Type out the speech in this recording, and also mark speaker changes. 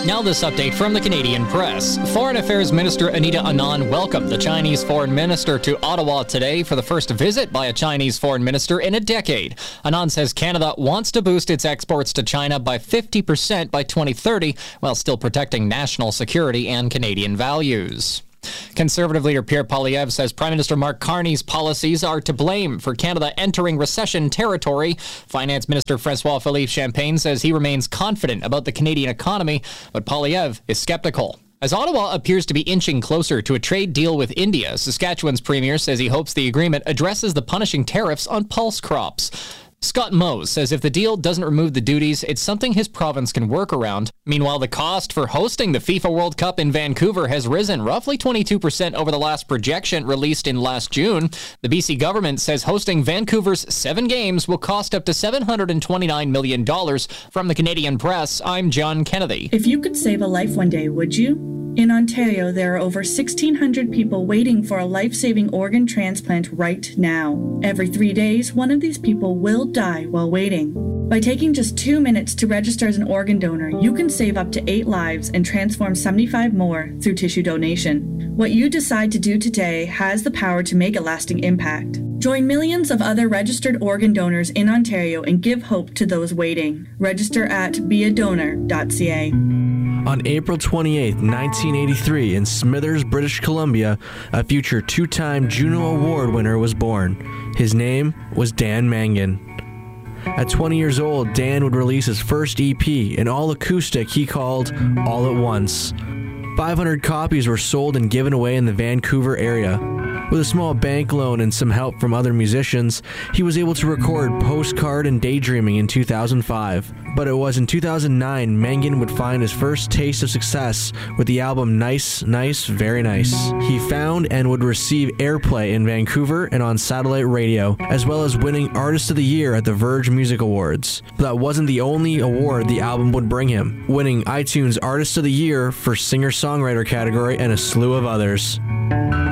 Speaker 1: Now this update from the Canadian press. Foreign Affairs Minister Anita Anand welcomed the Chinese foreign minister to Ottawa today for the first visit by a Chinese foreign minister in a decade. Anand says Canada wants to boost its exports to China by 50% by 2030 while still protecting national security and Canadian values. Conservative leader Pierre Poilievre says Prime Minister Mark Carney's policies are to blame for Canada entering recession territory. Finance Minister François-Philippe Champagne says he remains confident about the Canadian economy, but Poilievre is skeptical. As Ottawa appears to be inching closer to a trade deal with India, Saskatchewan's premier says he hopes the agreement addresses the punishing tariffs on pulse crops. Scott Moe says if the deal doesn't remove the duties, it's something his province can work around. Meanwhile, the cost for hosting the FIFA World Cup in Vancouver has risen roughly 22% over the last projection released in last June. The BC government says hosting Vancouver's 7 games will cost up to $729 million. From the Canadian press, I'm John Kennedy.
Speaker 2: If you could save a life one day, would you? In Ontario, there are over 1,600 people waiting for a life-saving organ transplant right now. Every 3 days, one of these people will die while waiting. By taking just 2 minutes to register as an organ donor, you can save up to 8 lives and transform 75 more through tissue donation. What you decide to do today has the power to make a lasting impact. Join millions of other registered organ donors in Ontario and give hope to those waiting. Register at beadonor.ca.
Speaker 3: On April 28, 1983, in Smithers, British Columbia, a future 2-time Juno Award winner was born. His name was Dan Mangan. At 20 years old, Dan would release his first EP, an all-acoustic he called All at Once. 500 copies were sold and given away in the Vancouver area. With a small bank loan and some help from other musicians, he was able to record Postcard and Daydreaming in 2005. But it was in 2009 Mangan would find his first taste of success with the album Nice, Nice, Very Nice. He found and would receive airplay in Vancouver and on satellite radio, as well as winning Artist of the Year at the Verge Music Awards. But that wasn't the only award the album would bring him, winning iTunes Artist of the Year for Singer-Songwriter category and a slew of others.